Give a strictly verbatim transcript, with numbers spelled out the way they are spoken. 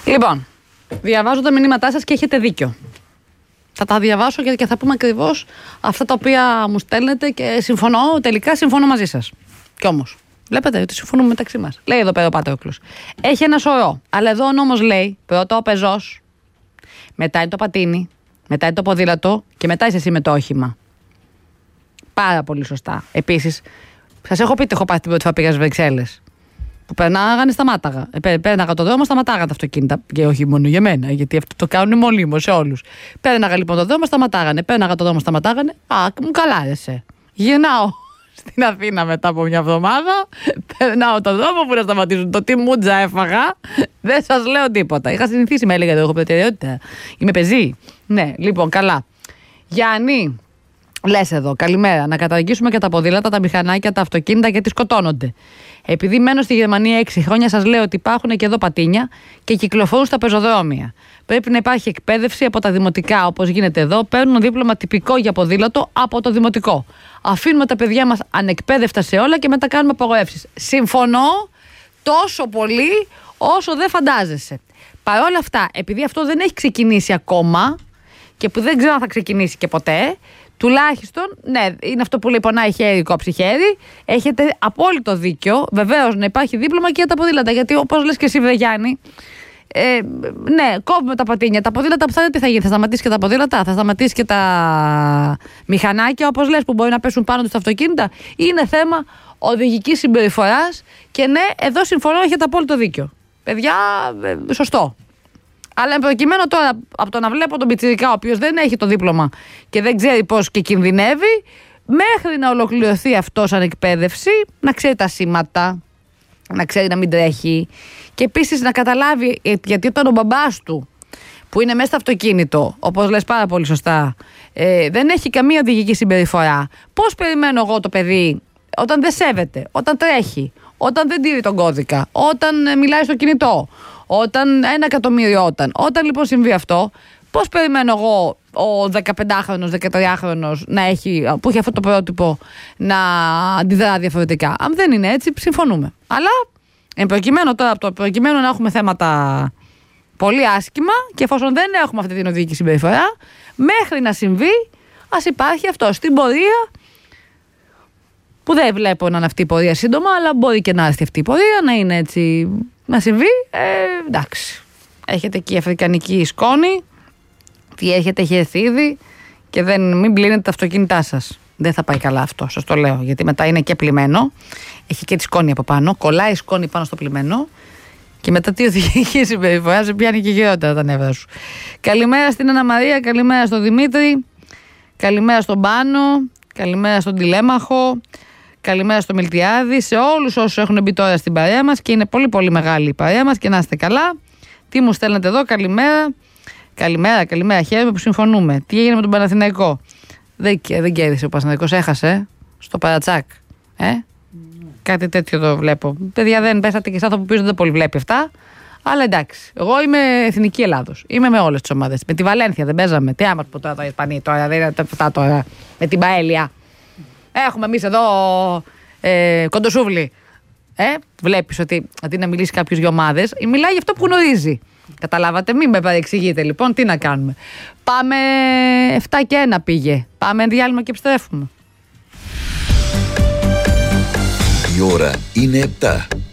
Λοιπόν, διαβάζω τα μηνύματά σας και έχετε δίκιο. Θα τα διαβάσω και θα πούμε ακριβώς αυτά τα οποία μου στέλνετε και συμφωνώ, τελικά συμφωνώ μαζί σας. Κι όμως, βλέπετε ότι συμφωνούμε μεταξύ μας. Λέει εδώ πέρα ο Πατρόκλος. Έχει ένα σωρό. Αλλά εδώ ο νόμος λέει πρώτα ο πεζός, μετά είναι το πατίνι, μετά είναι το ποδήλατο και μετά είσαι εσύ με το όχημα. Πάρα πολύ σωστά. Επίσης, σας έχω πει ότι έχω πάει την πρώτη φορά πήγα στις Βρυξέλλες. Που περνάγανε, σταμάταγα. Ε, πέρναγα το δρόμο, σταματάγανε τα αυτοκίνητα. Και όχι μόνο για μένα, γιατί αυτό το κάνουν μονίμως σε όλους. Πέρναγα λοιπόν το δρόμο, σταματάγανε. Πέρναγα το δρόμο, σταματάγανε. Α, μου καλά άρεσε. Γυρνάω στην Αθήνα μετά από μια εβδομάδα. Περνάω το δρόμο που να σταματήσουν. Το τι μούτζα έφαγα, δεν σας λέω τίποτα. Είχα συνηθίσει, με έλεγα, έχω προτεραιότητα. Είμαι πεζή. Ναι, λοιπόν, καλά. Γιάννη. Λες εδώ, καλημέρα. Να καταργήσουμε και τα ποδήλατα, τα μηχανάκια, τα αυτοκίνητα γιατί σκοτώνονται. Επειδή μένω στη Γερμανία έξι χρόνια, σας λέω ότι υπάρχουν και εδώ πατίνια και κυκλοφορούν στα πεζοδρόμια. Πρέπει να υπάρχει εκπαίδευση από τα δημοτικά, όπως γίνεται εδώ. Παίρνουν δίπλωμα τυπικό για ποδήλατο από το δημοτικό. Αφήνουμε τα παιδιά μας ανεκπαίδευτα σε όλα και μετά κάνουμε απαγορεύσεις. Συμφωνώ τόσο πολύ όσο δεν φαντάζεσαι. Παρ' όλα αυτά, επειδή αυτό δεν έχει ξεκινήσει ακόμα και που δεν ξέρω αν θα ξεκινήσει και ποτέ. Τουλάχιστον, ναι, είναι αυτό που λέει πονάει χέρι, κόψει χέρι. Έχετε απόλυτο δίκιο. Βεβαίως να υπάρχει δίπλωμα και για τα ποδήλατα. Γιατί όπως λες και εσύ, Βρε Γιάννη, ε, ναι, κόβουμε τα πατίνια. Τα ποδήλατα που θα δείτε τι θα γίνει. Θα σταματήσει και τα ποδήλατα, θα σταματήσει και τα μηχανάκια, όπως λες, που μπορεί να πέσουν πάνω τους τα αυτοκίνητα. Είναι θέμα οδηγικής συμπεριφοράς. Και ναι, εδώ συμφωνώ, έχετε απόλυτο δίκιο. Παιδιά, ε, σωστό. Αλλά προκειμένου τώρα από το να βλέπω τον πιτσιρικά, ο οποίος δεν έχει το δίπλωμα και δεν ξέρει πώς και κινδυνεύει, μέχρι να ολοκληρωθεί αυτό σαν εκπαίδευση, να ξέρει τα σήματα, να ξέρει να μην τρέχει και επίσης να καταλάβει, γιατί όταν ο μπαμπάς του που είναι μέσα στο αυτοκίνητο, όπως λες πάρα πολύ σωστά, ε, δεν έχει καμία οδηγική συμπεριφορά, πώς περιμένω εγώ το παιδί όταν δεν σέβεται, όταν τρέχει, όταν δεν τηρεί τον κώδικα, όταν ε, μιλάει στο κινητό, όταν ένα εκατομμύριο όταν. Όταν λοιπόν συμβεί αυτό, πώς περιμένω εγώ ο δεκαπεντάχρονος, δεκατριάχρονος να έχει, που έχει αυτό το πρότυπο να αντιδρά διαφορετικά. Αν δεν είναι έτσι, συμφωνούμε. Αλλά εν προκειμένου τώρα, το προκειμένου να έχουμε θέματα πολύ άσχημα και εφόσον δεν έχουμε αυτή την οδηγική συμπεριφορά, μέχρι να συμβεί, ας υπάρχει αυτό στην πορεία. Που δεν βλέπω να είναι αυτή η πορεία σύντομα, αλλά μπορεί και να έρθει αυτή η πορεία, να είναι έτσι, να συμβεί. Ε, εντάξει. Έχετε εκεί αφρικανική σκόνη, τι έχετε, έχει έρθει ήδη και δεν, μην πλύνετε τα αυτοκίνητά σας. Δεν θα πάει καλά αυτό, σας το λέω, γιατί μετά είναι και πλημμένο. Έχει και τη σκόνη από πάνω, κολλάει η σκόνη πάνω στο πλημμένο και μετά τι οδηγική συμπεριφορά σε πιάνει και γυρότερα τα νεύρα σου. Καλημέρα στην Αννα Μαρία, καλημέρα στον Δημήτρη, καλημέρα στον Πάνο, καλημέρα στον Τηλέμαχο. Καλημέρα στο Μιλτιάδη, σε όλους όσους έχουν μπει τώρα στην παρέα μας και είναι πολύ πολύ μεγάλη η παρέα μας και να είστε καλά. Τι μου στέλνετε εδώ, καλημέρα. Καλημέρα, καλημέρα, χαίρομαι που συμφωνούμε. Τι έγινε με τον Παναθηναϊκό? Δεν, δεν κέρδισε ο Παναθηναϊκός, έχασε στο παρατσάκ. Ε? Mm. Κάτι τέτοιο το βλέπω. Παιδιά, δεν πέσατε και σαν άνθρωπο που πίσω δεν πολύ βλέπει αυτά. Αλλά εντάξει, εγώ είμαι Εθνική Ελλάδος. Είμαι με όλες τις ομάδες. Με τη Βαλένθια δεν παίζαμε. Τι άμα πω τώρα το Ισπανία τώρα, δεν είναι αυτά τώρα. Με την Παέλια. Έχουμε εμείς εδώ ε, κοντοσούβλι. Ε, βλέπεις ότι αντί να μιλήσει κάποιος για ομάδες, μιλάει για αυτό που γνωρίζει. Καταλάβατε, μην με παρεξηγείτε λοιπόν, τι να κάνουμε. Πάμε επτά και ένα πήγε. Πάμε διάλειμμα και επιστρέφουμε. Η ώρα είναι επτά.